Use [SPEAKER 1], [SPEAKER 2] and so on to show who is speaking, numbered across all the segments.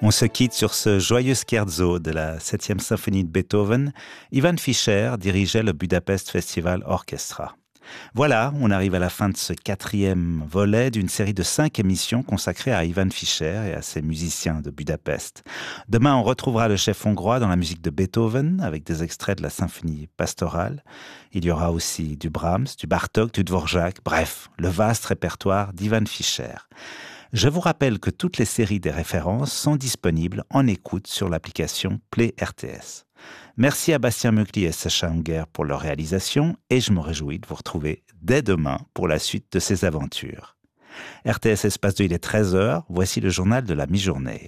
[SPEAKER 1] On se quitte sur ce joyeux scherzo de la 7e symphonie de Beethoven. Ivan Fischer dirigeait le Budapest Festival Orchestra. Voilà, on arrive à la fin de ce 4e volet d'une série de 5 émissions consacrées à Ivan Fischer et à ses musiciens de Budapest. Demain, on retrouvera le chef hongrois dans la musique de Beethoven avec des extraits de la symphonie pastorale. Il y aura aussi du Brahms, du Bartók, du Dvorak, bref, le vaste répertoire d'Ivan Fischer. Je vous rappelle que toutes les séries des références sont disponibles en écoute sur l'application Play RTS. Merci à Bastien Meukli et Sacha Unger pour leur réalisation et je me réjouis de vous retrouver dès demain pour la suite de ces aventures. RTS Espace 2, il est 13h, voici le journal de la mi-journée.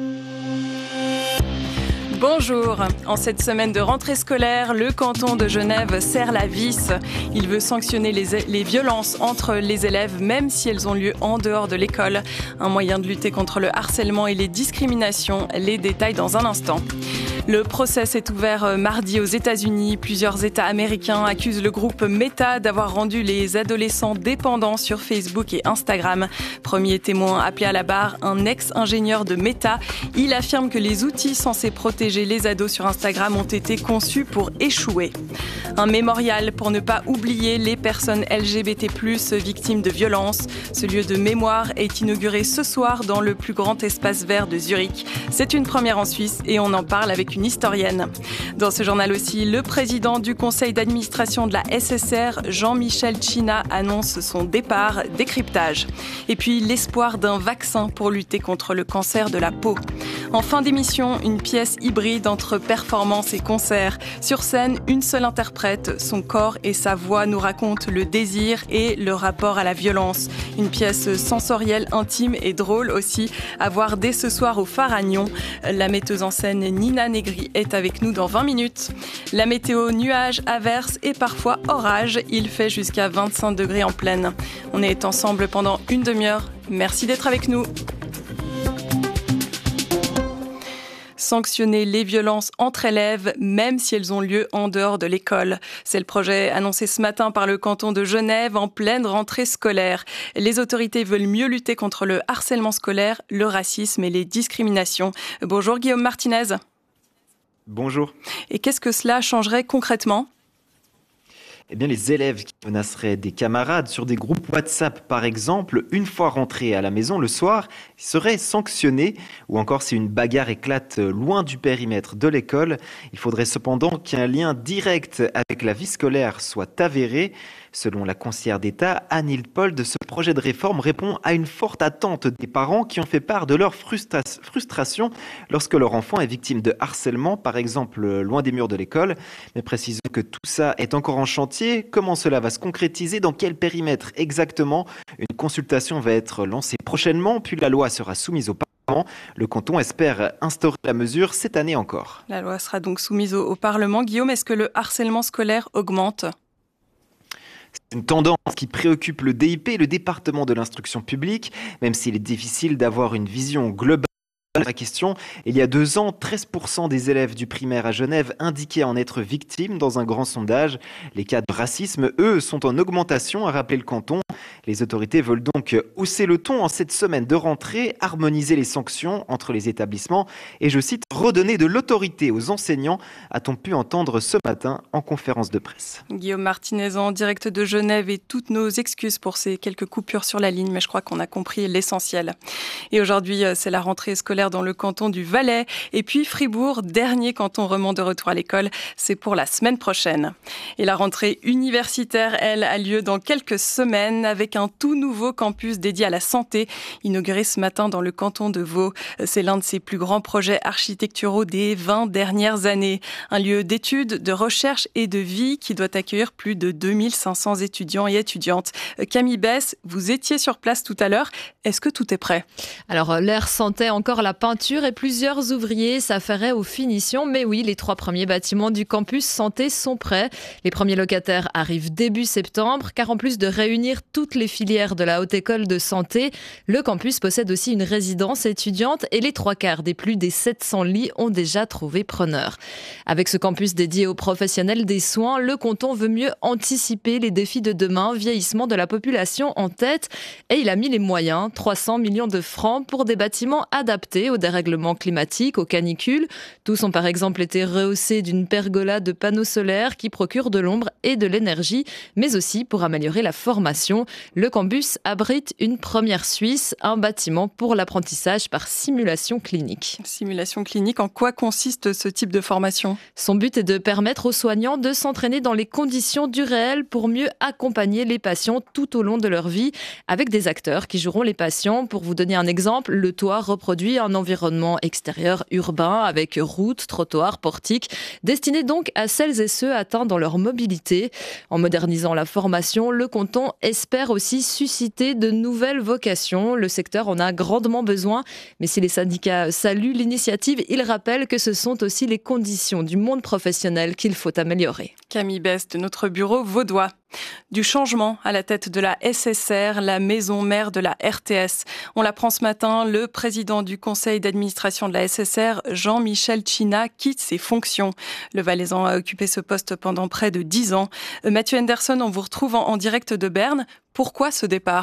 [SPEAKER 2] Bonjour. En cette semaine de rentrée scolaire, le canton de Genève serre la vis. Il veut sanctionner les violences entre les élèves, même si elles ont lieu en dehors de l'école. Un moyen de lutter contre le harcèlement et les discriminations. Les détails dans un instant. Le procès s'est ouvert mardi aux États-Unis. Plusieurs États américains accusent le groupe Meta d'avoir rendu les adolescents dépendants sur Facebook et Instagram. Premier témoin appelé à la barre, un ex-ingénieur de Meta. Il affirme que les outils censés protéger les ados sur Instagram ont été conçus pour échouer. Un mémorial pour ne pas oublier les personnes LGBT+, victimes de violences. Ce lieu de mémoire est inauguré ce soir dans le plus grand espace vert de Zurich. C'est une première en Suisse et on en parle avec une historienne. Dans ce journal aussi, le président du conseil d'administration de la SSR, Jean-Michel Tchina, annonce son départ. Décryptage. Et puis l'espoir d'un vaccin pour lutter contre le cancer de la peau. En fin d'émission, une pièce hybride entre performance et concert. Sur scène, une seule interprète. Son corps et sa voix nous racontent le désir et le rapport à la violence. Une pièce sensorielle, intime et drôle aussi, à voir dès ce soir au Pharaon. La metteuse en scène Nina Negri est avec nous dans 20 minutes. La météo, nuages, averses et parfois orage. Il fait jusqu'à 25 degrés en pleine. On est ensemble pendant une demi-heure. Merci d'être avec nous. Sanctionner les violences entre élèves, même si elles ont lieu en dehors de l'école. C'est le projet annoncé ce matin par le canton de Genève en pleine rentrée scolaire. Les autorités veulent mieux lutter contre le harcèlement scolaire, le racisme et les discriminations. Bonjour Guillaume Martinez.
[SPEAKER 3] Bonjour.
[SPEAKER 2] Et qu'est-ce que cela changerait concrètement ?
[SPEAKER 3] Eh bien, les élèves qui menaceraient des camarades sur des groupes WhatsApp, par exemple, une fois rentrés à la maison le soir, seraient sanctionnés. Ou encore, si une bagarre éclate loin du périmètre de l'école, il faudrait cependant qu'un lien direct avec la vie scolaire soit avéré. Selon la conseillère d'État, Anne Pold, ce projet de réforme répond à une forte attente des parents qui ont fait part de leur frustration lorsque leur enfant est victime de harcèlement, par exemple loin des murs de l'école. Mais précisons que tout ça est encore en chantier. Comment cela va se concrétiser ? Dans quel périmètre exactement ? Une consultation va être lancée prochainement, puis la loi sera soumise au Parlement. Le canton espère instaurer la mesure cette année encore.
[SPEAKER 2] La loi sera donc soumise au Parlement. Guillaume, est-ce que le harcèlement scolaire augmente ?
[SPEAKER 3] C'est une tendance qui préoccupe le DIP, le département de l'instruction publique, même s'il est difficile d'avoir une vision globale de la question. Il y a 2 ans, 13% des élèves du primaire à Genève indiquaient en être victimes dans un grand sondage. Les cas de racisme, eux, sont en augmentation, a rappelé le canton. Les autorités veulent donc hausser le ton en cette semaine de rentrée, harmoniser les sanctions entre les établissements et, je cite, redonner de l'autorité aux enseignants, a-t-on pu entendre ce matin en conférence de presse.
[SPEAKER 2] Guillaume Martinez en direct de Genève et toutes nos excuses pour ces quelques coupures sur la ligne, mais je crois qu'on a compris l'essentiel. Et aujourd'hui, c'est la rentrée scolaire dans le canton du Valais. Et puis Fribourg, dernier canton roman de retour à l'école, c'est pour la semaine prochaine. Et la rentrée universitaire, elle, a lieu dans quelques semaines avec un tout nouveau campus dédié à la santé, inauguré ce matin dans le canton de Vaud. C'est l'un de ses plus grands projets architecturaux des 20 dernières années. Un lieu d'études, de recherche et de vie qui doit accueillir plus de 2500 étudiants et étudiantes. Camille Bess, vous étiez sur place tout à l'heure. Est-ce que tout est prêt ?
[SPEAKER 4] Alors, l'air sentait encore la peinture et plusieurs ouvriers s'affairaient aux finitions. Mais oui, les 3 premiers bâtiments du campus santé sont prêts. Les premiers locataires arrivent début septembre, car en plus de réunir toutes les filières de la Haute École de Santé, le campus possède aussi une résidence étudiante et les 3/4 des plus des 700 lits ont déjà trouvé preneur. Avec ce campus dédié aux professionnels des soins, le canton veut mieux anticiper les défis de demain, vieillissement de la population en tête, et il a mis les moyens, 300 millions de francs pour des bâtiments adaptés adaptés au dérèglement climatique, aux canicules. Tous ont par exemple été rehaussés d'une pergola de panneaux solaires qui procurent de l'ombre et de l'énergie, mais aussi pour améliorer la formation. Le campus abrite une première Suisse, un bâtiment pour l'apprentissage par simulation clinique.
[SPEAKER 2] Simulation clinique, en quoi consiste ce type de formation ?
[SPEAKER 4] Son but est de permettre aux soignants de s'entraîner dans les conditions du réel pour mieux accompagner les patients tout au long de leur vie, avec des acteurs qui joueront les patients. Pour vous donner un exemple, le toit reproduit un environnement extérieur urbain avec routes, trottoirs, portiques, destinés donc à celles et ceux atteints dans leur mobilité. En modernisant la formation, le canton espère aussi susciter de nouvelles vocations. Le secteur en a grandement besoin, mais si les syndicats saluent l'initiative, ils rappellent que ce sont aussi les conditions du monde professionnel qu'il faut améliorer.
[SPEAKER 2] Camille Besse de notre bureau vaudois. Du changement à la tête de la SSR, la maison mère de la RTS. On l'apprend ce matin, le président du conseil d'administration de la SSR, Jean-Michel China, quitte ses fonctions. Le Valaisan a occupé ce poste pendant près de 10 ans. Mathieu Henderson, on vous retrouve en direct de Berne. Pourquoi ce départ ?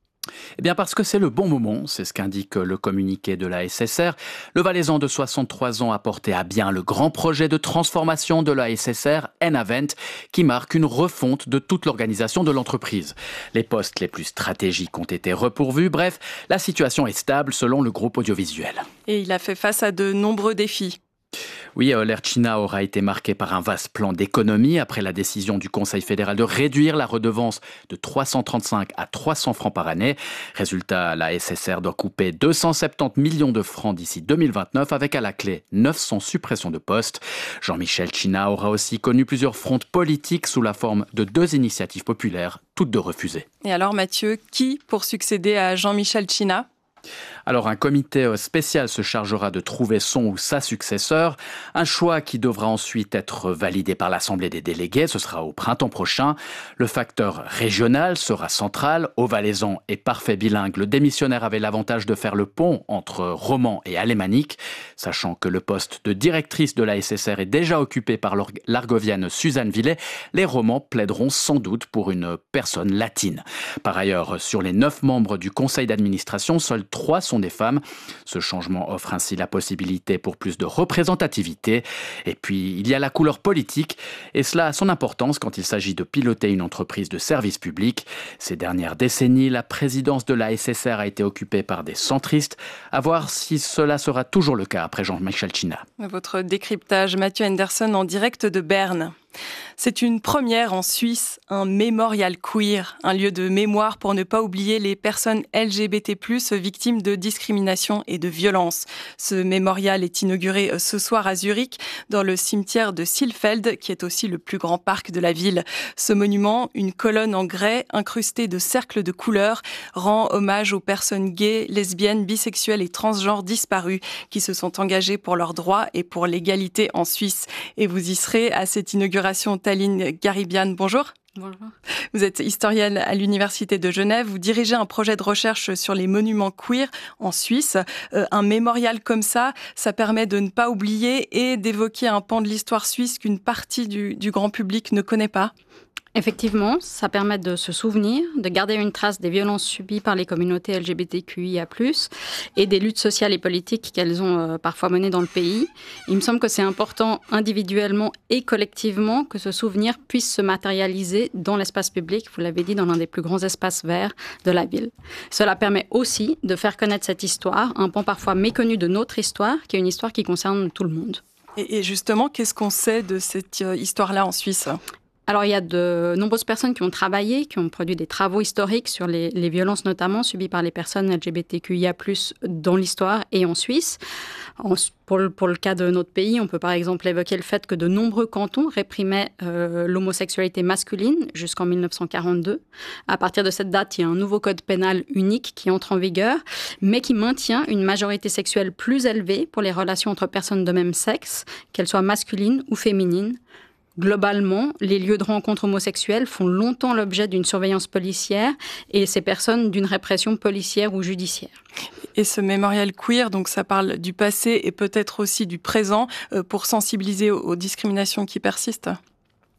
[SPEAKER 5] Eh bien parce que c'est le bon moment, c'est ce qu'indique le communiqué de la SSR. Le Valaisan de 63 ans a porté à bien le grand projet de transformation de la SSR, Enavent, qui marque une refonte de toute l'organisation de l'entreprise. Les postes les plus stratégiques ont été repourvus. Bref, la situation est stable selon le groupe audiovisuel.
[SPEAKER 2] Et il a fait face à de nombreux défis.
[SPEAKER 5] Oui, l'ère China aura été marquée par un vaste plan d'économie après la décision du Conseil fédéral de réduire la redevance de 335 à 300 francs par année. Résultat, la SSR doit couper 270 millions de francs d'ici 2029 avec à la clé 900 suppressions de postes. Jean-Michel China aura aussi connu plusieurs frontes politiques sous la forme de 2 initiatives populaires, toutes 2 refusées.
[SPEAKER 2] Et alors Mathieu, qui pour succéder à Jean-Michel China ?
[SPEAKER 5] Alors un comité spécial se chargera de trouver son ou sa successeur, un choix qui devra ensuite être validé par l'Assemblée des délégués, ce sera au printemps prochain. Le facteur régional sera central, au Valaisan et parfait bilingue, le démissionnaire avait l'avantage de faire le pont entre roman et alémanique, sachant que le poste de directrice de la SSR est déjà occupé par l'Argovienne Suzanne Villet, les romans plaideront sans doute pour une personne latine. Par ailleurs, sur les 9 membres du conseil d'administration, seuls 3 sont des femmes. Ce changement offre ainsi la possibilité pour plus de représentativité. Et puis, il y a la couleur politique, et cela a son importance quand il s'agit de piloter une entreprise de service public. Ces dernières décennies, la présidence de la SSR a été occupée par des centristes. À voir si cela sera toujours le cas après Jean-Michel China.
[SPEAKER 2] Votre décryptage, Mathieu Henderson, en direct de Berne. C'est une première en Suisse, un mémorial queer, un lieu de mémoire pour ne pas oublier les personnes LGBT+, victimes de discrimination et de violence. Ce mémorial est inauguré ce soir à Zurich, dans le cimetière de Silfeld, qui est aussi le plus grand parc de la ville. Ce monument, une colonne en grès incrustée de cercles de couleurs, rend hommage aux personnes gays, lesbiennes, bisexuelles et transgenres disparues, qui se sont engagées pour leurs droits et pour l'égalité en Suisse. Et vous y serez à cette inauguration. Taline Garibian, bonjour.
[SPEAKER 6] Bonjour.
[SPEAKER 2] Vous êtes historienne à l'Université de Genève. Vous dirigez un projet de recherche sur les monuments queer en Suisse. Un mémorial comme ça permet de ne pas oublier et d'évoquer un pan de l'histoire suisse qu'une partie du grand public ne connaît pas.
[SPEAKER 6] Effectivement, ça permet de se souvenir, de garder une trace des violences subies par les communautés LGBTQIA+, et des luttes sociales et politiques qu'elles ont parfois menées dans le pays. Il me semble que c'est important individuellement et collectivement que ce souvenir puisse se matérialiser dans l'espace public, vous l'avez dit, dans l'un des plus grands espaces verts de la ville. Cela permet aussi de faire connaître cette histoire, un pan parfois méconnu de notre histoire, qui est une histoire qui concerne tout le monde.
[SPEAKER 2] Et justement, qu'est-ce qu'on sait de cette histoire-là en Suisse ?
[SPEAKER 6] Alors, il y a de nombreuses personnes qui ont travaillé, qui ont produit des travaux historiques sur les violences notamment subies par les personnes LGBTQIA+, dans l'histoire et en Suisse. Pour le cas de notre pays, on peut par exemple évoquer le fait que de nombreux cantons réprimaient l'homosexualité masculine jusqu'en 1942. À partir de cette date, il y a un nouveau code pénal unique qui entre en vigueur, mais qui maintient une majorité sexuelle plus élevée pour les relations entre personnes de même sexe, qu'elles soient masculines ou féminines. Globalement, les lieux de rencontre homosexuels font longtemps l'objet d'une surveillance policière et ces personnes d'une répression policière ou judiciaire.
[SPEAKER 2] Et ce mémorial queer, donc ça parle du passé et peut-être aussi du présent pour sensibiliser aux discriminations qui persistent ?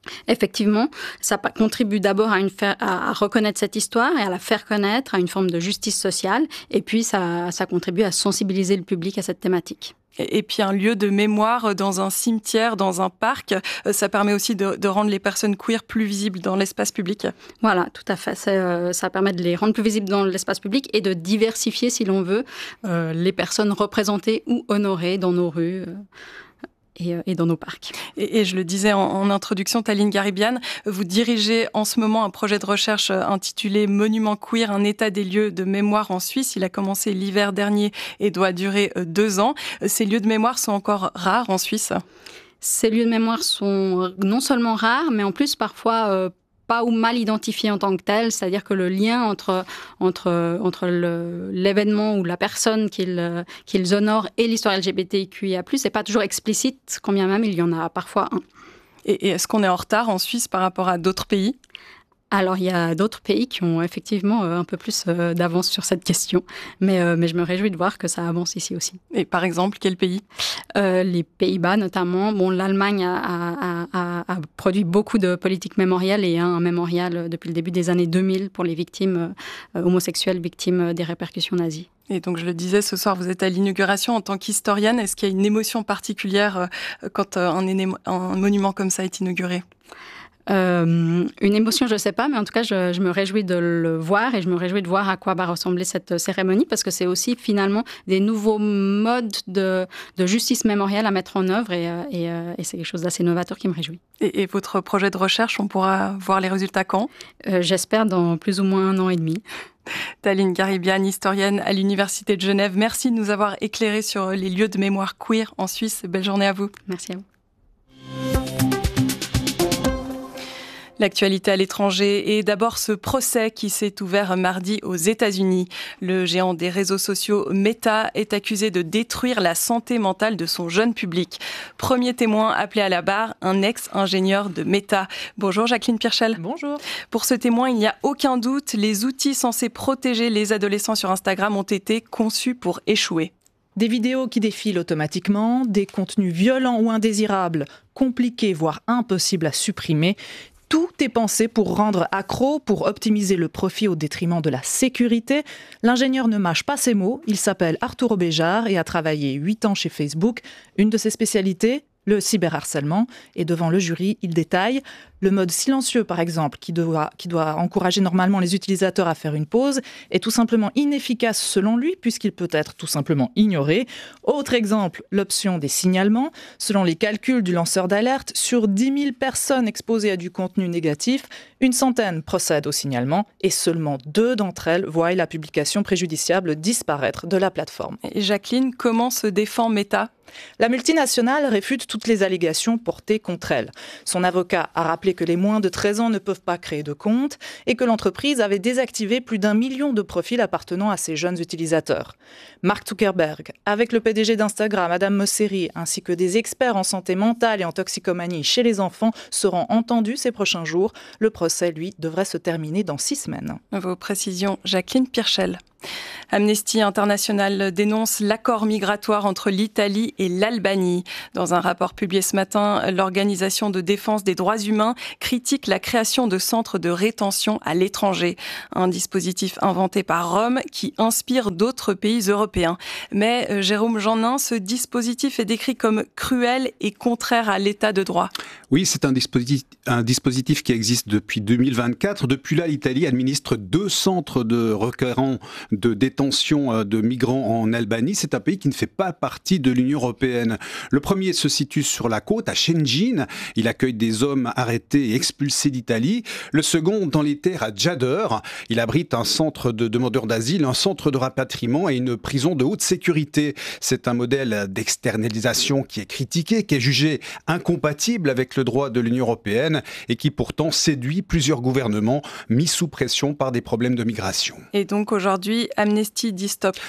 [SPEAKER 6] Effectivement, ça contribue d'abord à reconnaître cette histoire et à la faire connaître, à une forme de justice sociale. Et puis, ça contribue à sensibiliser le public à cette thématique.
[SPEAKER 2] Et puis un lieu de mémoire dans un cimetière, dans un parc, ça permet aussi de rendre les personnes queer plus visibles dans l'espace public.
[SPEAKER 6] Voilà, tout à fait. Ça permet de les rendre plus visibles dans l'espace public et de diversifier, si l'on veut, les personnes représentées ou honorées dans nos rues. Et dans nos parcs.
[SPEAKER 2] Et je le disais en introduction, Taline Garibian, vous dirigez en ce moment un projet de recherche intitulé Monuments queer, un état des lieux de mémoire en Suisse. Il a commencé l'hiver dernier et doit durer 2 ans. Ces lieux de mémoire sont encore rares en Suisse.
[SPEAKER 6] Ces lieux de mémoire sont non seulement rares, mais en plus parfois pas ou mal identifiés en tant que tels, c'est-à-dire que le lien entre l'événement ou la personne qu'ils honorent et l'histoire LGBTQIA+, n'est pas toujours explicite, quand bien même il y en a parfois un.
[SPEAKER 2] Et est-ce qu'on est en retard en Suisse par rapport à d'autres pays ?
[SPEAKER 6] Alors, il y a d'autres pays qui ont effectivement un peu plus d'avance sur cette question, mais je me réjouis de voir que ça avance ici aussi.
[SPEAKER 2] Et par exemple, quel pays ?
[SPEAKER 6] Les Pays-Bas notamment. Bon, l'Allemagne a produit beaucoup de politiques mémoriales et a un mémorial depuis le début des années 2000 pour les victimes homosexuelles, victimes des répercussions nazies.
[SPEAKER 2] Et donc, je le disais, ce soir, vous êtes à l'inauguration en tant qu'historienne. Est-ce qu'il y a une émotion particulière quand un monument comme ça est inauguré ?
[SPEAKER 6] Une émotion, je ne sais pas, mais en tout cas, je me réjouis de le voir et je me réjouis de voir à quoi va ressembler cette cérémonie parce que c'est aussi finalement des nouveaux modes de justice mémorielle à mettre en œuvre et c'est quelque chose d'assez novateur qui me réjouit.
[SPEAKER 2] Et votre projet de recherche, on pourra voir les résultats quand ?
[SPEAKER 6] J'espère dans plus ou moins 1 an et demi.
[SPEAKER 2] Taline Garibian, historienne à l'Université de Genève, merci de nous avoir éclairé sur les lieux de mémoire queer en Suisse. Belle journée à vous.
[SPEAKER 6] Merci à vous.
[SPEAKER 2] L'actualité à l'étranger et d'abord ce procès qui s'est ouvert mardi aux États-Unis. Le géant des réseaux sociaux Meta est accusé de détruire la santé mentale de son jeune public. Premier témoin appelé à la barre, un ex-ingénieur de Meta. Bonjour Jacqueline Pirchel.
[SPEAKER 7] Bonjour.
[SPEAKER 2] Pour ce témoin, il n'y a aucun doute, les outils censés protéger les adolescents sur Instagram ont été conçus pour échouer.
[SPEAKER 7] Des vidéos qui défilent automatiquement, des contenus violents ou indésirables, compliqués voire impossibles à supprimer. Tout est pensé pour rendre accro, pour optimiser le profit au détriment de la sécurité. L'ingénieur ne mâche pas ses mots, il s'appelle Arturo Béjart et a travaillé 8 ans chez Facebook. Une de ses spécialités, le cyberharcèlement. Et devant le jury, il détaille le mode silencieux, par exemple, qui doit encourager normalement les utilisateurs à faire une pause, est tout simplement inefficace selon lui, puisqu'il peut être tout simplement ignoré. Autre exemple, l'option des signalements. Selon les calculs du lanceur d'alerte, sur 10 000 personnes exposées à du contenu négatif, une centaine procèdent au signalement et seulement 2 d'entre elles voient la publication préjudiciable disparaître de la plateforme.
[SPEAKER 2] Et Jacqueline, comment se défend Meta ?
[SPEAKER 7] La multinationale réfute toutes les allégations portées contre elle. Son avocat a rappelé que les moins de 13 ans ne peuvent pas créer de compte et que l'entreprise avait désactivé plus d'1 million de profils appartenant à ses jeunes utilisateurs. Mark Zuckerberg, avec le PDG d'Instagram, Adam Mosseri, ainsi que des experts en santé mentale et en toxicomanie chez les enfants seront entendus ces prochains jours. Le procès, lui, devrait se terminer dans 6 semaines.
[SPEAKER 2] Vos précisions, Jacqueline Pirchel. Amnesty International dénonce l'accord migratoire entre l'Italie et l'Albanie. Dans un rapport publié ce matin, l'Organisation de défense des droits humains critique la création de centres de rétention à l'étranger. Un dispositif inventé par Rome qui inspire d'autres pays européens. Mais Jérôme Jeannin, ce dispositif est décrit comme cruel et contraire à l'état de droit.
[SPEAKER 8] Oui, c'est un dispositif qui existe depuis 2024. Depuis là, l'Italie administre 2 centres de requérants de détention de migrants en Albanie. C'est un pays qui ne fait pas partie de l'Union européenne. Le premier se situe sur la côte, à Shëngjin. Il accueille des hommes arrêtés et expulsés d'Italie. Le second, dans les terres, à Djadër. Il abrite un centre de demandeurs d'asile, un centre de rapatriement et une prison de haute sécurité. C'est un modèle d'externalisation qui est critiqué, qui est jugé incompatible avec le droit de l'Union européenne et qui pourtant séduit plusieurs gouvernements mis sous pression par des problèmes de migration.
[SPEAKER 2] Et donc aujourd'hui, Amnesty dit stop.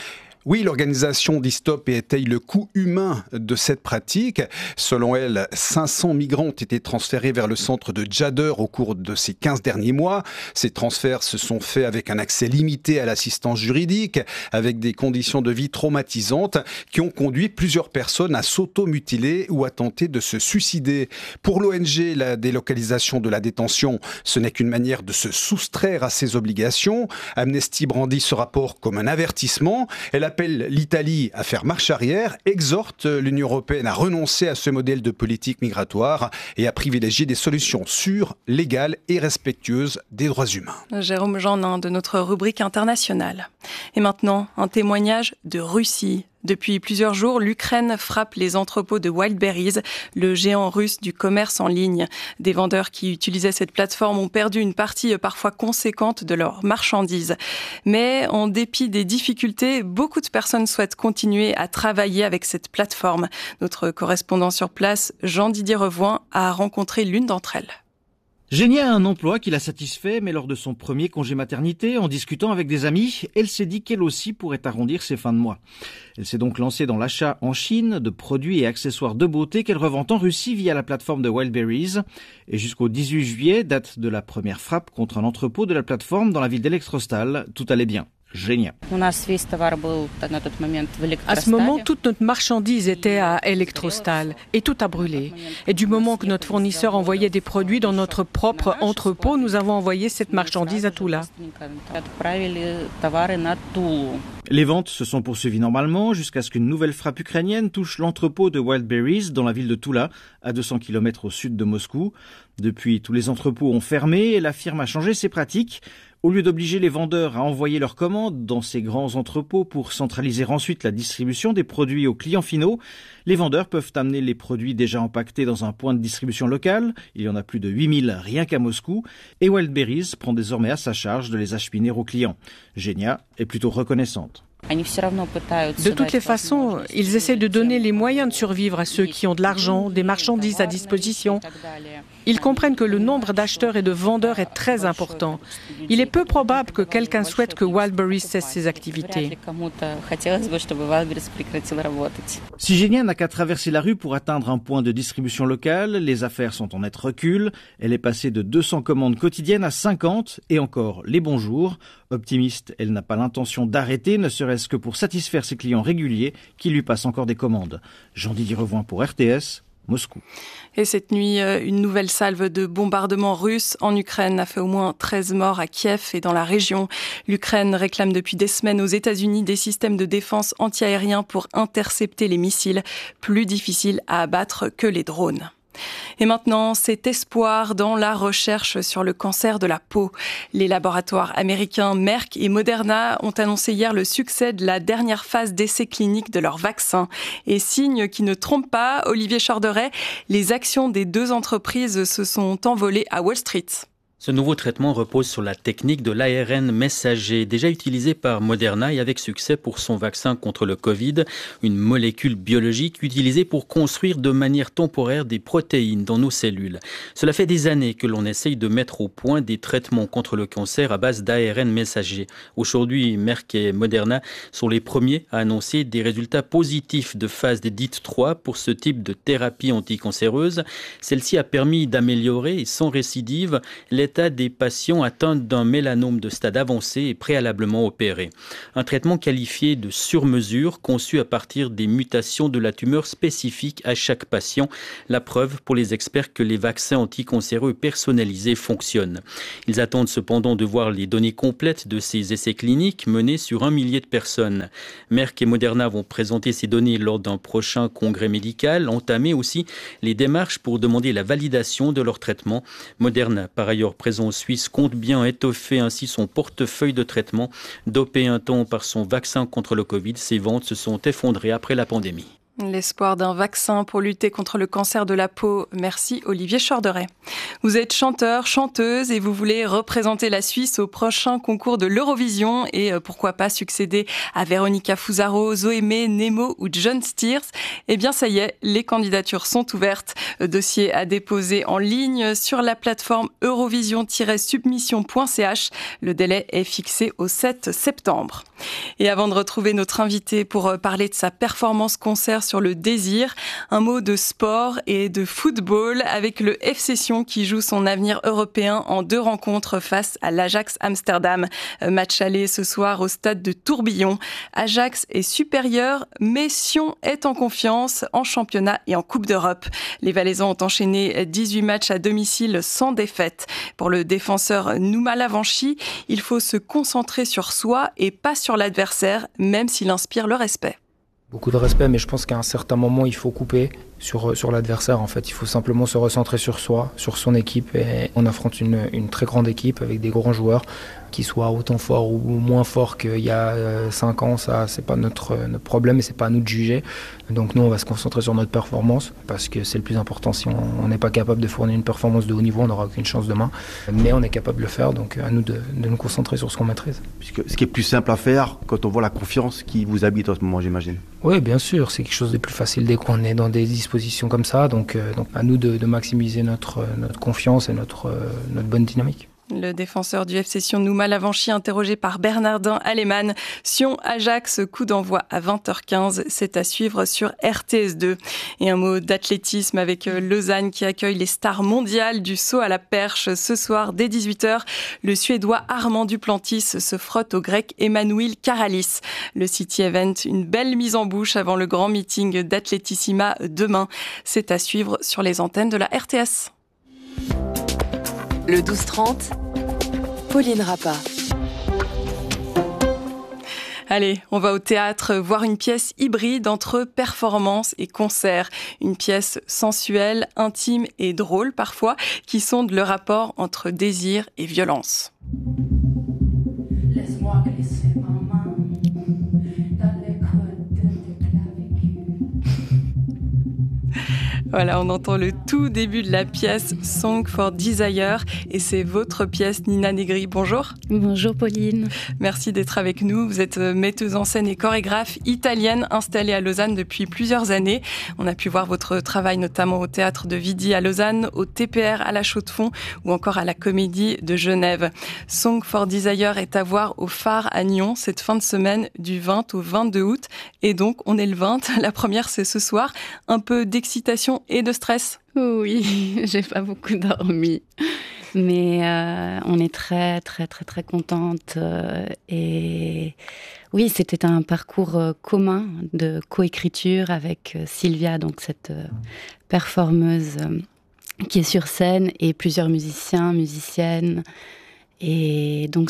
[SPEAKER 8] Oui, l'organisation dit stop et étaye le coût humain de cette pratique. Selon elle, 500 migrants ont été transférés vers le centre de Djader au cours de ces 15 derniers mois. Ces transferts se sont faits avec un accès limité à l'assistance juridique, avec des conditions de vie traumatisantes qui ont conduit plusieurs personnes à s'auto-mutiler ou à tenter de se suicider. Pour l'ONG, la délocalisation de la détention, ce n'est qu'une manière de se soustraire à ses obligations. Amnesty brandit ce rapport comme un avertissement. Elle appelle l'Italie à faire marche arrière, exhorte l'Union européenne à renoncer à ce modèle de politique migratoire et à privilégier des solutions sûres, légales et respectueuses des droits humains.
[SPEAKER 2] Jérôme Jeannin de notre rubrique internationale. Et maintenant, un témoignage de Russie. Depuis plusieurs jours, l'Ukraine frappe les entrepôts de Wildberries, le géant russe du commerce en ligne. Des vendeurs qui utilisaient cette plateforme ont perdu une partie parfois conséquente de leurs marchandises. Mais en dépit des difficultés, beaucoup de personnes souhaitent continuer à travailler avec cette plateforme. Notre correspondant sur place, Jean-Didier Revoin, a rencontré l'une d'entre elles.
[SPEAKER 9] Genia a un emploi qui la satisfait, mais lors de son premier congé maternité, en discutant avec des amis, elle s'est dit qu'elle aussi pourrait arrondir ses fins de mois. Elle s'est donc lancée dans l'achat en Chine de produits et accessoires de beauté qu'elle revend en Russie via la plateforme de Wildberries. Et jusqu'au 18 juillet, date de la première frappe contre un entrepôt de la plateforme dans la ville d'Elektrostal, tout allait bien. Genia.
[SPEAKER 10] À ce moment, toute notre marchandise était à Elektrostal et tout a brûlé. Et du moment que notre fournisseur envoyait des produits dans notre propre entrepôt, nous avons envoyé cette marchandise à Tula.
[SPEAKER 9] Les ventes se sont poursuivies normalement jusqu'à ce qu'une nouvelle frappe ukrainienne touche l'entrepôt de Wildberries dans la ville de Tula, à 200 km au sud de Moscou. Depuis, tous les entrepôts ont fermé et la firme a changé ses pratiques. Au lieu d'obliger les vendeurs à envoyer leurs commandes dans ces grands entrepôts pour centraliser ensuite la distribution des produits aux clients finaux, les vendeurs peuvent amener les produits déjà empaquetés dans un point de distribution local. Il y en a plus de 8000 rien qu'à Moscou. Et Wildberries prend désormais à sa charge de les acheminer aux clients. Genia est plutôt reconnaissante.
[SPEAKER 10] De toutes les façons, ils essaient de donner les moyens de survivre à ceux qui ont de l'argent, des marchandises à disposition. Ils comprennent que le nombre d'acheteurs et de vendeurs est très important. Il est peu probable que quelqu'un souhaite que Wildberries cesse ses activités.
[SPEAKER 9] Si Genia n'a qu'à traverser la rue pour atteindre un point de distribution local, les affaires sont en net recul. Elle est passée de 200 commandes quotidiennes à 50 et encore les bons jours. Optimiste, elle n'a pas l'intention d'arrêter, ne serait-ce que pour satisfaire ses clients réguliers qui lui passent encore des commandes. Jean-Didier Revoin pour RTS, Moscou.
[SPEAKER 2] Et cette nuit, une nouvelle salve de bombardements russes en Ukraine a fait au moins 13 morts à Kiev et dans la région. L'Ukraine réclame depuis des semaines aux États-Unis des systèmes de défense antiaériens pour intercepter les missiles, plus difficiles à abattre que les drones. Et maintenant, cet espoir dans la recherche sur le cancer de la peau. Les laboratoires américains Merck et Moderna ont annoncé hier le succès de la dernière phase d'essai clinique de leur vaccin. Et signe qui ne trompe pas, Olivier Chorderet, les actions des deux entreprises se sont envolées à Wall Street.
[SPEAKER 11] Ce nouveau traitement repose sur la technique de l'ARN messager, déjà utilisée par Moderna et avec succès pour son vaccin contre le Covid, une molécule biologique utilisée pour construire de manière temporaire des protéines dans nos cellules. Cela fait des années que l'on essaye de mettre au point des traitements contre le cancer à base d'ARN messager. Aujourd'hui, Merck et Moderna sont les premiers à annoncer des résultats positifs de phase dite 3 pour ce type de thérapie anticancéreuse. Celle-ci a permis d'améliorer, sans récidive, l'état des patients atteints d'un mélanome de stade avancé et préalablement opérés. Un traitement qualifié de sur-mesure, conçu à partir des mutations de la tumeur spécifique à chaque patient. La preuve pour les experts que les vaccins anticancéreux personnalisés fonctionnent. Ils attendent cependant de voir les données complètes de ces essais cliniques menés sur 1 millier de personnes. Merck et Moderna vont présenter ces données lors d'un prochain congrès médical, entamer aussi les démarches pour demander la validation de leur traitement. Moderna, par ailleurs présent en Suisse, compte bien étoffer ainsi son portefeuille de traitement. Dopé un temps par son vaccin contre le Covid, ses ventes se sont effondrées après la pandémie.
[SPEAKER 2] L'espoir d'un vaccin pour lutter contre le cancer de la peau. Merci Olivier Chorderet. Vous êtes chanteur, chanteuse et vous voulez représenter la Suisse au prochain concours de l'Eurovision et pourquoi pas succéder à Véronica Fusaro, Zoémé, Nemo ou John Steers. Eh bien ça y est, les candidatures sont ouvertes. Dossier à déposer en ligne sur la plateforme eurovision-submission.ch. Le délai est fixé au 7 septembre. Et avant de retrouver notre invité pour parler de sa performance concert sur le désir, un mot de sport et de football avec le FC Sion qui joue son avenir européen en 2 rencontres face à l'Ajax Amsterdam. Match aller ce soir au stade de Tourbillon. Ajax est supérieur, mais Sion est en confiance en championnat et en Coupe d'Europe. Les Valaisans ont enchaîné 18 matchs à domicile sans défaite. Pour le défenseur Nouma Lavanchi, il faut se concentrer sur soi et pas sur l'adversaire, même s'il inspire le respect.
[SPEAKER 12] Beaucoup de respect, mais je pense qu'à un certain moment, il faut couper sur l'adversaire. En fait, il faut simplement se recentrer sur soi, sur son équipe. Et on affronte une très grande équipe avec des grands joueurs qui soient autant forts ou moins forts qu'il y a 5 ans. Ça, c'est pas notre problème et c'est pas à nous de juger. Donc nous, on va se concentrer sur notre performance parce que c'est le plus important. Si on n'est pas capable de fournir une performance de haut niveau, on n'aura aucune chance demain. Mais on est capable de le faire, donc à nous de nous concentrer sur ce qu'on maîtrise.
[SPEAKER 13] Puisque ce qui est plus simple à faire quand on voit la confiance qui vous habite en ce moment, j'imagine.
[SPEAKER 12] Oui, bien sûr, c'est quelque chose de plus facile dès qu'on est dans des dispositions comme ça. Donc à nous de maximiser notre confiance et notre bonne dynamique.
[SPEAKER 2] Le défenseur du FC Sion, Nouma Lavanchi, interrogé par Bernardin Alemann. Sion-Ajax, coup d'envoi à 20h15. C'est à suivre sur RTS2. Et un mot d'athlétisme avec Lausanne qui accueille les stars mondiales du saut à la perche. Ce soir, dès 18h, le Suédois Armand Duplantis se frotte au Grec Emmanuel Karalis. Le City Event, une belle mise en bouche avant le grand meeting d'Athletissima demain. C'est à suivre sur les antennes de la RTS.
[SPEAKER 14] Le 12-30, Pauline Rappa.
[SPEAKER 2] Allez, on va au théâtre voir une pièce hybride entre performance et concert. Une pièce sensuelle, intime et drôle parfois, qui sonde le rapport entre désir et violence. Laisse-moi glisser ma main dans les creux de tes clavicules. Voilà, on entend le tout début de la pièce Song for Desire et c'est votre pièce Nina Negri. Bonjour.
[SPEAKER 15] Bonjour Pauline.
[SPEAKER 2] Merci d'être avec nous. Vous êtes metteuse en scène et chorégraphe italienne installée à Lausanne depuis plusieurs années. On a pu voir votre travail notamment au Théâtre de Vidi à Lausanne, au TPR à la Chaux-de-Fonds ou encore à la Comédie de Genève. Song for Desire est à voir au Phare à Nyon cette fin de semaine du 20 au 22 août. Et donc, on est le 20. La première, c'est ce soir. Un peu d'excitation et de stress.
[SPEAKER 15] Oui, j'ai pas beaucoup dormi. Mais on est très, très, très, très contente. Et oui, c'était un parcours commun de coécriture avec Sylvia, donc cette performeuse qui est sur scène, et plusieurs musiciens, musiciennes. Et donc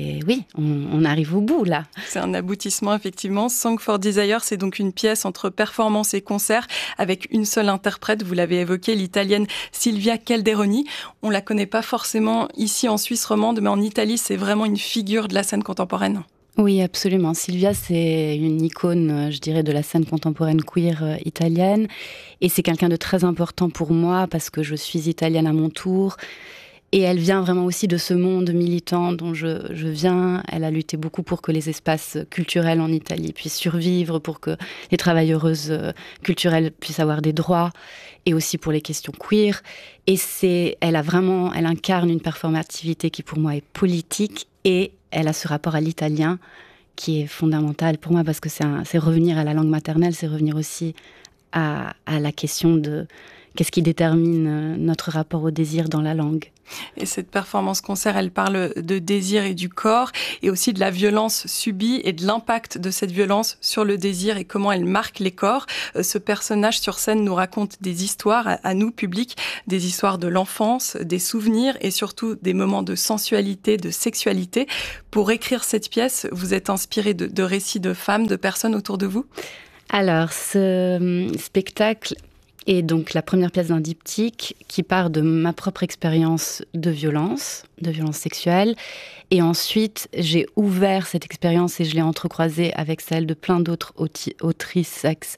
[SPEAKER 15] on arrive au bout là.
[SPEAKER 2] C'est un aboutissement effectivement. Song for Desire, c'est donc une pièce entre performance et concert avec une seule interprète. Vous l'avez évoqué, l'italienne Silvia Calderoni. On la connaît pas forcément ici en Suisse romande, mais en Italie, c'est vraiment une figure de la scène contemporaine.
[SPEAKER 15] Oui, absolument. Silvia, c'est une icône, je dirais, de la scène contemporaine queer italienne. Et c'est quelqu'un de très important pour moi parce que je suis italienne à mon tour. Et elle vient vraiment aussi de ce monde militant dont je viens. Elle a lutté beaucoup pour que les espaces culturels en Italie puissent survivre, pour que les travailleuses culturelles puissent avoir des droits, et aussi pour les questions queer. Et elle incarne une performativité qui pour moi est politique, et elle a ce rapport à l'italien qui est fondamental pour moi parce que c'est revenir à la langue maternelle, c'est revenir aussi à la question de qu'est-ce qui détermine notre rapport au désir dans la langue.
[SPEAKER 2] Et cette performance concert, elle parle de désir et du corps, et aussi de la violence subie et de l'impact de cette violence sur le désir et comment elle marque les corps. Ce personnage sur scène nous raconte des histoires à nous, public, des histoires de l'enfance, des souvenirs et surtout des moments de sensualité, de sexualité. Pour écrire cette pièce, vous êtes inspiré de récits de femmes, de personnes autour de vous ?
[SPEAKER 15] Alors, ce spectacle Et donc la première pièce d'un diptyque qui part de ma propre expérience de violence sexuelle. Et ensuite, j'ai ouvert cette expérience et je l'ai entrecroisée avec celle de plein d'autres autrices sexes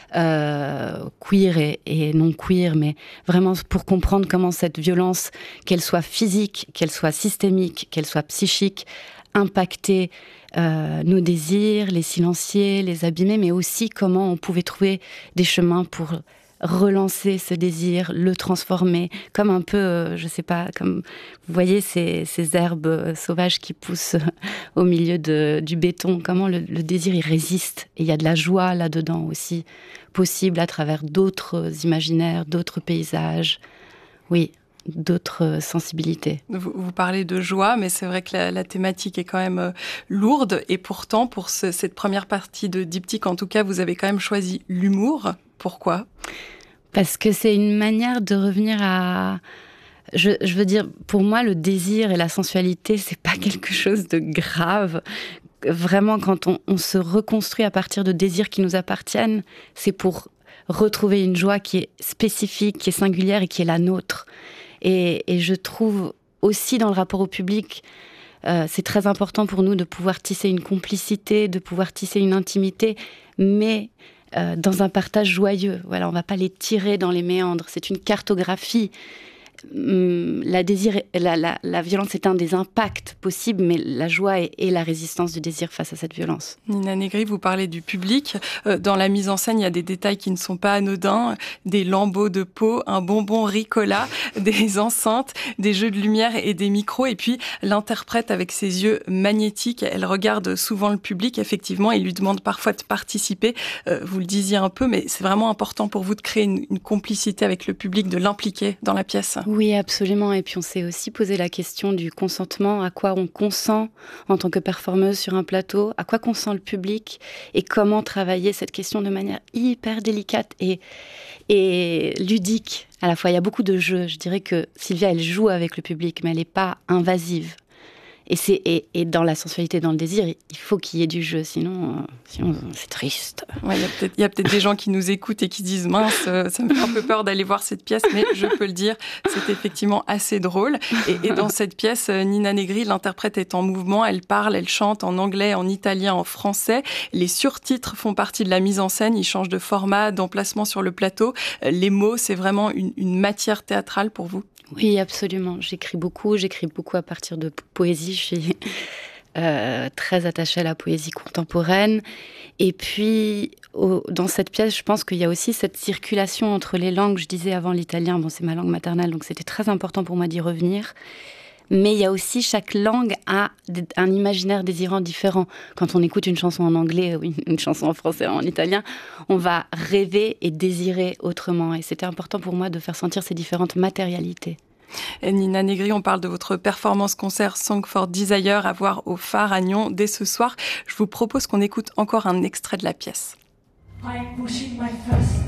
[SPEAKER 15] queer et non queer, mais vraiment pour comprendre comment cette violence, qu'elle soit physique, qu'elle soit systémique, qu'elle soit psychique, impactait nos désirs, les silencier, les abîmer, mais aussi comment on pouvait trouver des chemins pour relancer ce désir, le transformer, comme un peu, je sais pas, comme vous voyez ces herbes sauvages qui poussent au milieu du béton, comment le désir il résiste. Et il y a de la joie là-dedans aussi, possible à travers d'autres imaginaires, d'autres paysages, oui, d'autres sensibilités.
[SPEAKER 2] Vous parlez de joie, mais c'est vrai que la thématique est quand même lourde, et pourtant, pour cette première partie de diptyque, en tout cas, vous avez quand même choisi l'humour. Pourquoi ?
[SPEAKER 15] Parce que c'est une manière de revenir à... Je veux dire, pour moi, le désir et la sensualité, c'est pas quelque chose de grave. Vraiment, quand on se reconstruit à partir de désirs qui nous appartiennent, c'est pour retrouver une joie qui est spécifique, qui est singulière et qui est la nôtre. Et je trouve aussi dans le rapport au public, c'est très important pour nous de pouvoir tisser une complicité, de pouvoir tisser une intimité, mais dans un partage joyeux. Voilà, on ne va pas les tirer dans les méandres. C'est une cartographie. La violence est un des impacts possibles, mais la joie et la résistance du désir face à cette violence.
[SPEAKER 2] Nina Negri, vous parlez du public. Dans la mise en scène, il y a des détails qui ne sont pas anodins. Des lambeaux de peau, un bonbon Ricola, des enceintes, des jeux de lumière et des micros. Et puis, l'interprète, avec ses yeux magnétiques, elle regarde souvent le public, effectivement, et lui demande parfois de participer. Vous le disiez un peu, mais c'est vraiment important pour vous de créer une complicité avec le public, de l'impliquer dans la pièce.
[SPEAKER 15] Oui, absolument. Et puis on s'est aussi posé la question du consentement, à quoi on consent en tant que performeuse sur un plateau, à quoi consent le public et comment travailler cette question de manière hyper délicate et ludique. À la fois, il y a beaucoup de jeux. Je dirais que Sylvia, elle joue avec le public, mais elle n'est pas invasive. Et dans la sensualité, dans le désir, il faut qu'il y ait du jeu, sinon c'est triste.
[SPEAKER 2] Ouais, il y a peut-être des gens qui nous écoutent et qui disent « Mince, ça me fait un peu peur d'aller voir cette pièce », mais je peux le dire, c'est effectivement assez drôle. Et dans cette pièce, Nina Negri, l'interprète est en mouvement, elle parle, elle chante en anglais, en italien, en français. Les surtitres font partie de la mise en scène, ils changent de format, d'emplacement sur le plateau. Les mots, c'est vraiment une matière théâtrale pour vous ?
[SPEAKER 15] Oui, absolument. J'écris beaucoup à partir de poésie. Je suis très attachée à la poésie contemporaine. Et puis, dans cette pièce, je pense qu'il y a aussi cette circulation entre les langues. Je disais avant l'italien, bon, c'est ma langue maternelle, donc c'était très important pour moi d'y revenir. Mais il y a aussi, chaque langue a un imaginaire désirant différent. Quand on écoute une chanson en anglais ou une chanson en français ou en italien, on va rêver et désirer autrement. Et c'était important pour moi de faire sentir ces différentes matérialités.
[SPEAKER 2] Et Nina Negri, on parle de votre performance-concert Song for Desire à voir au Phare à Nyon dès ce soir. Je vous propose qu'on écoute encore un extrait de la pièce. I'm pushing my fist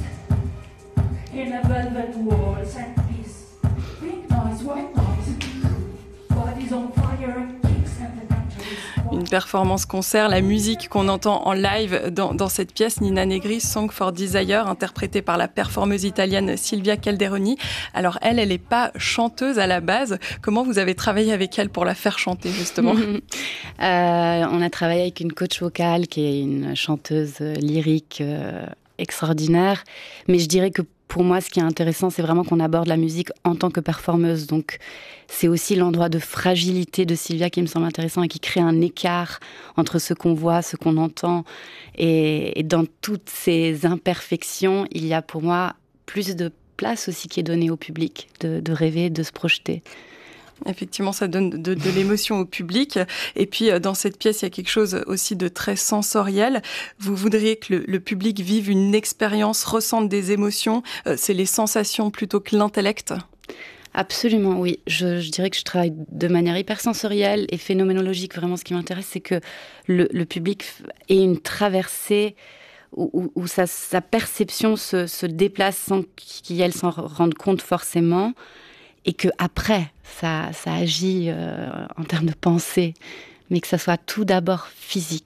[SPEAKER 2] in a velvet walls and peace. Pink noise, white noise. Body's on fire and kicks and the country. Une performance-concert, la musique qu'on entend en live dans cette pièce, Nina Negri, Song for Desire, interprétée par la performeuse italienne Silvia Calderoni. Alors elle n'est pas chanteuse à la base. Comment vous avez travaillé avec elle pour la faire chanter, justement ?
[SPEAKER 15] On a travaillé avec une coach vocale qui est une chanteuse lyrique extraordinaire. Mais je dirais que pour moi, ce qui est intéressant, c'est vraiment qu'on aborde la musique en tant que performeuse. Donc, c'est aussi l'endroit de fragilité de Sylvia qui me semble intéressant et qui crée un écart entre ce qu'on voit, ce qu'on entend. Et dans toutes ces imperfections, il y a pour moi plus de place aussi qui est donnée au public, de rêver, de se projeter.
[SPEAKER 2] Effectivement, ça donne de l'émotion au public. Et puis, dans cette pièce, il y a quelque chose aussi de très sensoriel. Vous voudriez que le public vive une expérience, ressente des émotions. C'est les sensations plutôt que l'intellect ?
[SPEAKER 15] Absolument, oui. Je dirais que je travaille de manière hyper sensorielle et phénoménologique. Vraiment, ce qui m'intéresse, c'est que le public ait une traversée où sa perception se déplace sans qu'elle s'en rende compte forcément. Et qu'après, ça agit en termes de pensée, mais que ça soit tout d'abord physique.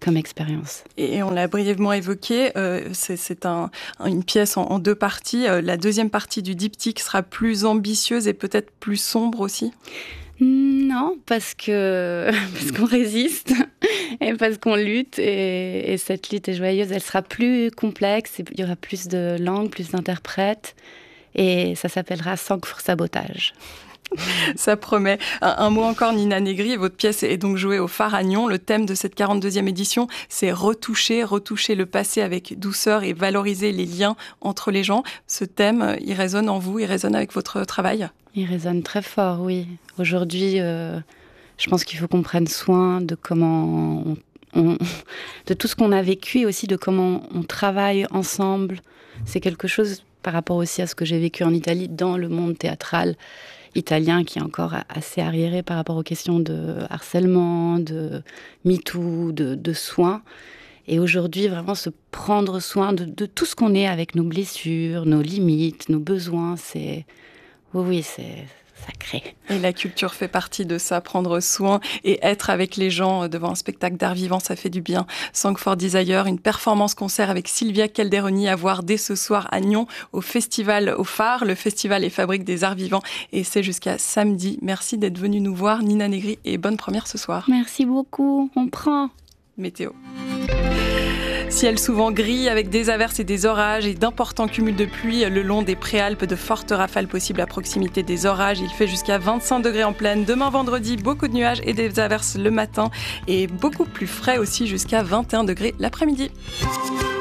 [SPEAKER 15] comme expérience.
[SPEAKER 2] Et on l'a brièvement évoqué, c'est une pièce en 2 parties. La deuxième partie du diptyque sera plus ambitieuse et peut-être plus sombre aussi ?
[SPEAKER 15] Non, parce qu'on résiste et parce qu'on lutte. Et cette lutte est joyeuse, elle sera plus complexe. Il y aura plus de langues, plus d'interprètes. Et ça s'appellera Sang pour sabotage.
[SPEAKER 2] Ça promet. Un mot encore, Nina Negri, votre pièce est donc jouée au Phare à Nyon. Le thème de cette 42e édition, c'est retoucher le passé avec douceur et valoriser les liens entre les gens. Ce thème, il résonne en vous, il résonne avec votre travail ?
[SPEAKER 15] Il résonne très fort, oui. Aujourd'hui, je pense qu'il faut qu'on prenne soin de comment de tout ce qu'on a vécu et aussi de comment on travaille ensemble. C'est quelque chose par rapport aussi à ce que j'ai vécu en Italie dans le monde théâtral italien qui est encore assez arriéré par rapport aux questions de harcèlement, de MeToo, de soins. Et aujourd'hui, vraiment se prendre soin de tout ce qu'on est avec nos blessures, nos limites, nos besoins, c'est sacré.
[SPEAKER 2] Et la culture fait partie de ça, prendre soin et être avec les gens devant un spectacle d'art vivant, ça fait du bien. Sang for Desire, une performance-concert avec Silvia Calderoni à voir dès ce soir à Nyon au festival au Phare. Le festival est fabrique des arts vivants et c'est jusqu'à samedi. Merci d'être venue nous voir, Nina Negri, et bonne première ce soir.
[SPEAKER 15] Merci beaucoup, on prend.
[SPEAKER 2] Météo. Ciel souvent gris avec des averses et des orages et d'importants cumuls de pluie le long des préalpes, de fortes rafales possibles à proximité des orages. Il fait jusqu'à 25 degrés en plaine. Demain vendredi, beaucoup de nuages et des averses le matin et beaucoup plus frais aussi jusqu'à 21 degrés l'après-midi.